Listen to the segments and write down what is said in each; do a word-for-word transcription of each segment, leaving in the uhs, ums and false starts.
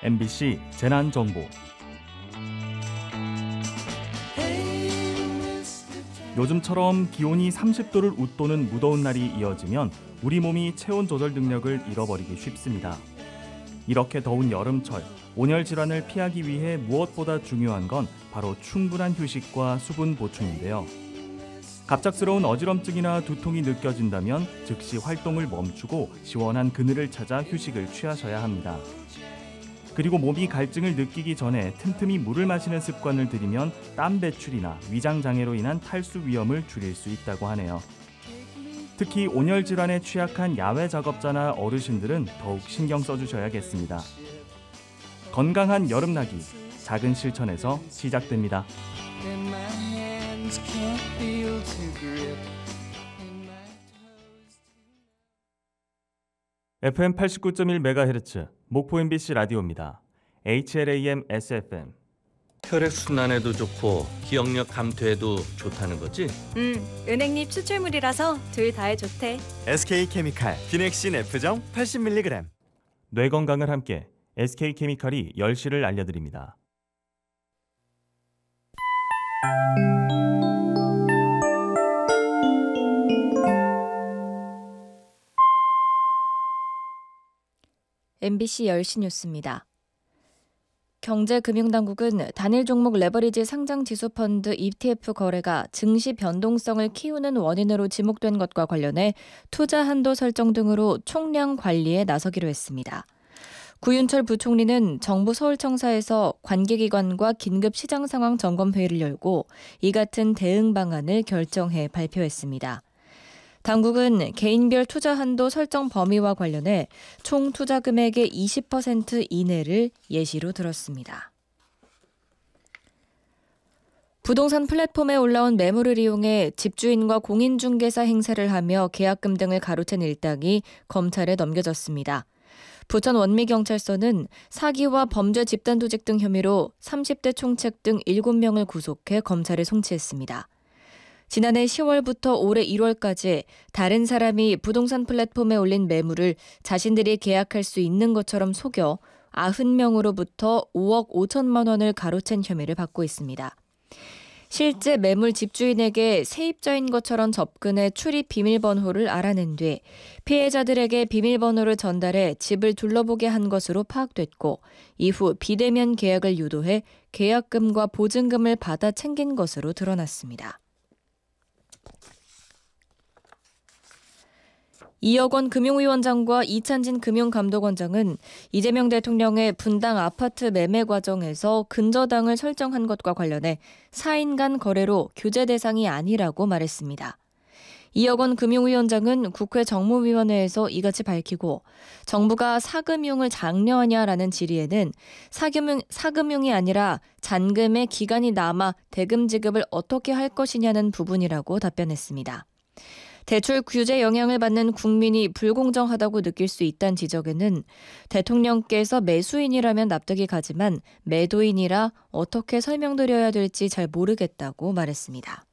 엠비씨 재난정보. 요즘처럼 기온이 삼십 도를 웃도는 무더운 날이 이어지면 우리 몸이 체온 조절 능력을 잃어버리기 쉽습니다. 이렇게 더운 여름철, 온열 질환을 피하기 위해 무엇보다 중요한 건 바로 충분한 휴식과 수분 보충인데요. 갑작스러운 어지럼증이나 두통이 느껴진다면 즉시 활동을 멈추고 시원한 그늘을 찾아 휴식을 취하셔야 합니다. 그리고 몸이 갈증을 느끼기 전에 틈틈이 물을 마시는 습관을 들이면 땀 배출이나 위장 장애로 인한 탈수 위험을 줄일 수 있다고 하네요. 특히 온열 질환에 취약한 야외 작업자나 어르신들은 더욱 신경 써주셔야겠습니다. 건강한 여름나기, 작은 실천에서 시작됩니다. 에프엠 팔십구 점 일 메가헤르츠 목포 엠비씨 라디오입니다. 에이치엘에이엠 에스에프엠. 혈액순환에도 좋고 기억력 감퇴에도 좋다는 거지? 음, 은행잎 추출물이라서 둘 다에 좋대. 에스케이케미칼 비넥신 F정 팔십 밀리그램. 뇌 건강을 함께 에스케이케미칼이 열 시를 알려드립니다. 엠비씨 열 시 뉴스입니다. 경제금융당국은 단일 종목 레버리지 상장지수 펀드 이티에프 거래가 증시 변동성을 키우는 원인으로 지목된 것과 관련해 투자 한도 설정 등으로 총량 관리에 나서기로 했습니다. 구윤철 부총리는 정부 서울청사에서 관계기관과 긴급 시장 상황 점검 회의를 열고 이 같은 대응 방안을 결정해 발표했습니다. 당국은 개인별 투자 한도 설정 범위와 관련해 총 투자 금액의 이십 퍼센트 이내를 예시로 들었습니다. 부동산 플랫폼에 올라온 매물을 이용해 집주인과 공인중개사 행세를 하며 계약금 등을 가로챈 일당이 검찰에 넘겨졌습니다. 부천 원미경찰서는 사기와 범죄 집단조직 등 혐의로 삼십 대 총책 등 일곱 명을 구속해 검찰에 송치했습니다. 지난해 시월부터 올해 일월까지 다른 사람이 부동산 플랫폼에 올린 매물을 자신들이 계약할 수 있는 것처럼 속여 구십 명으로부터 오억 오천만 원을 가로챈 혐의를 받고 있습니다. 실제 매물 집주인에게 세입자인 것처럼 접근해 출입 비밀번호를 알아낸 뒤 피해자들에게 비밀번호를 전달해 집을 둘러보게 한 것으로 파악됐고 이후 비대면 계약을 유도해 계약금과 보증금을 받아 챙긴 것으로 드러났습니다. 이억원 금융위원장과 이찬진 금융감독원장은 이재명 대통령의 분당 아파트 매매 과정에서 근저당을 설정한 것과 관련해 사인 간 거래로 규제 대상이 아니라고 말했습니다. 이억원 금융위원장은 국회 정무위원회에서 이같이 밝히고 정부가 사금융을 장려하냐라는 질의에는 사금융, 사금융이 아니라 잔금의 기간이 남아 대금 지급을 어떻게 할 것이냐는 부분이라고 답변했습니다. 대출 규제 영향을 받는 국민이 불공정하다고 느낄 수 있다는 지적에는 대통령께서 매수인이라면 납득이 가지만 매도인이라 어떻게 설명드려야 될지 잘 모르겠다고 말했습니다.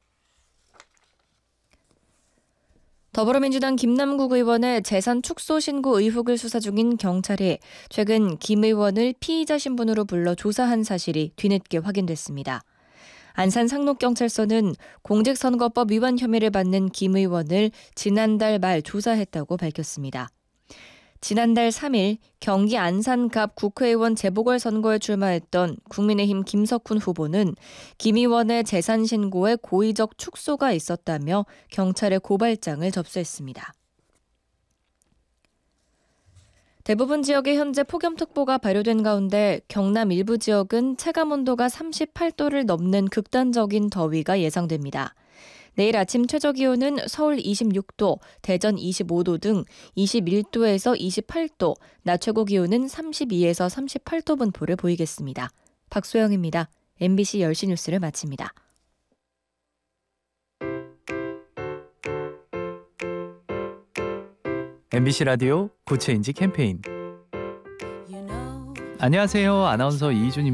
더불어민주당 김남국 의원의 재산 축소 신고 의혹을 수사 중인 경찰이 최근 김 의원을 피의자 신분으로 불러 조사한 사실이 뒤늦게 확인됐습니다. 안산 상록경찰서는 공직선거법 위반 혐의를 받는 김 의원을 지난달 말 조사했다고 밝혔습니다. 지난달 삼 일 경기 안산갑 국회의원 재보궐선거에 출마했던 국민의힘 김석훈 후보는 김 의원의 재산 신고에 고의적 축소가 있었다며 경찰에 고발장을 접수했습니다. 대부분 지역에 현재 폭염특보가 발효된 가운데 경남 일부 지역은 체감온도가 삼십팔 도를 넘는 극단적인 더위가 예상됩니다. 내일 아침 최저기온은 서울 이십육 도, 대전 이십오 도 등 이십일 도에서 이십팔 도, 낮 최고 기온은 삼십이에서 삼십팔 도 분포를 보이겠습니다. 박소영입니다. 엠비씨 열 시 뉴스를 마칩니다. 엠비씨 라디오 고체인지 캠페인. 안녕하세요. 아나운서 이희준입니다.